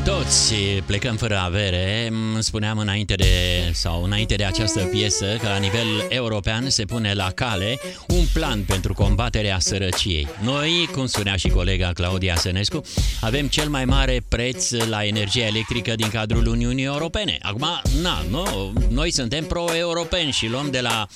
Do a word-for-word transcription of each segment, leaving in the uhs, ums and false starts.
Toți plecăm fără avere. Spuneam înainte de, sau înainte de această piesă că la nivel european se pune la cale un plan pentru combaterea sărăciei. Noi, cum spunea și colega Claudia Sănescu, avem cel mai mare preț la energia electrică din cadrul Uniunii Europene. Acum, na, nu, noi suntem pro-europeni și luăm de la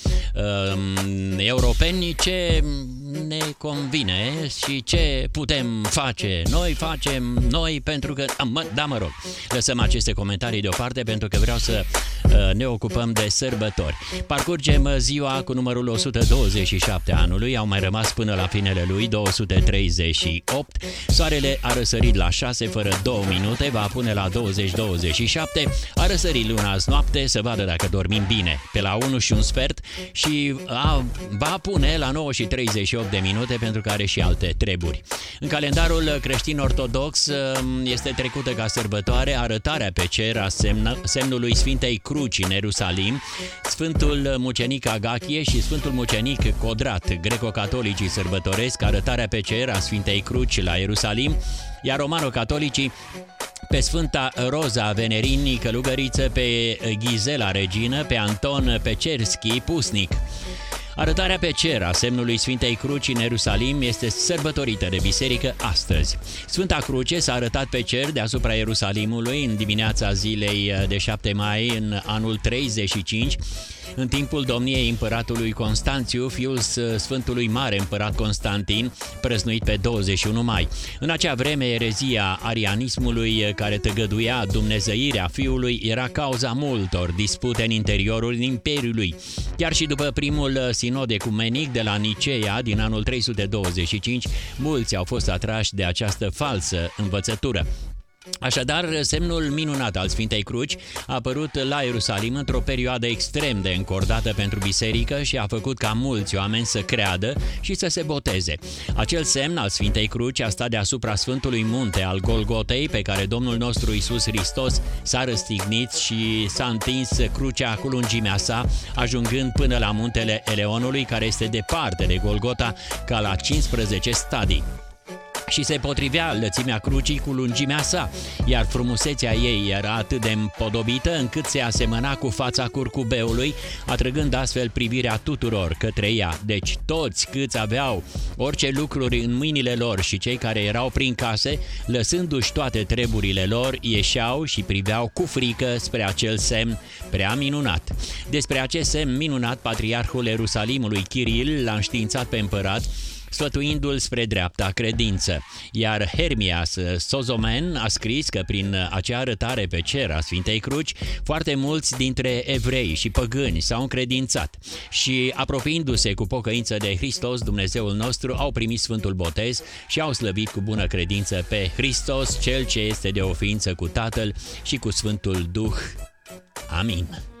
uh, europeni ce ne convine și ce putem face. Noi facem, noi pentru că... A, mă, da, mă rog, lăsăm aceste comentarii deoparte pentru că vreau să uh, ne ocupăm de sărbători. Parcurgem ziua cu numărul o sută douăzeci și șapte anului, au mai rămas până la finele lui două sute treizeci și opt. Soarele a răsărit la șase fără două minute, va pune la douăzeci douăzeci și șapte. A răsărit luna azi noapte, să vadă dacă dormim bine, pe la unu și un sfert și a, va pune la nouă și treizeci și opt de minute pentru că are și alte treburi. În calendarul creștin-ortodox este trecută ca sărbătoare arătarea pe cer a semn, semnului Sfintei Cruci în Ierusalim, Sfântul Mucenic Agachie și Sfântul Mucenic Codrat. Greco-catolicii sărbătoresc arătarea pe cer a Sfintei Cruci la Ierusalim, iar romano-catolicii pe Sfânta Roza Venerini, călugăriță, pe Ghizela Regină, pe Anton Pecerski, pusnic. Arătarea pe cer a semnului Sfintei Cruci în Ierusalim este sărbătorită de biserică astăzi. Sfânta Cruce s-a arătat pe cer deasupra Ierusalimului în dimineața zilei de șapte mai în anul treizeci și cinci, în timpul domniei împăratului Constanțiu, fiul Sfântului Mare Împărat Constantin, prăznuit pe douăzeci și unu mai. În acea vreme, erezia arianismului care tăgăduia dumnezeirea fiului era cauza multor dispute în interiorul Imperiului. Chiar și după primul sinod ecumenic de la Niceea din anul trei sute douăzeci și cinci, mulți au fost atrași de această falsă învățătură. Așadar, semnul minunat al Sfintei Cruci a apărut la Ierusalim într-o perioadă extrem de încordată pentru biserică și a făcut ca mulți oameni să creadă și să se boteze. Acel semn al Sfintei Cruci a stat deasupra Sfântului Munte al Golgotei, pe care Domnul nostru Iisus Hristos s-a răstignit și s-a întins crucea cu lungimea sa, ajungând până la muntele Eleonului, care este departe de Golgota ca la cincisprezece stadii. Și se potrivea lățimea crucii cu lungimea sa, iar frumusețea ei era atât de împodobită încât se asemăna cu fața curcubeului, atrăgând astfel privirea tuturor către ea. Deci toți câți aveau orice lucruri în mâinile lor și cei care erau prin case, lăsându-și toate treburile lor, ieșeau și priveau cu frică spre acel semn prea minunat. Despre acest semn minunat, patriarhul Ierusalimului Chiril l-a înștiințat pe împărat, sfătuindu-l spre dreapta credință. Iar Hermias Sozomen a scris că prin acea arătare pe cer a Sfintei Cruci, foarte mulți dintre evrei și păgâni s-au încredințat și, apropiindu-se cu pocăință de Hristos, Dumnezeul nostru, au primit Sfântul Botez și au slăvit cu bună credință pe Hristos, Cel ce este de o ființă cu Tatăl și cu Sfântul Duh. Amin.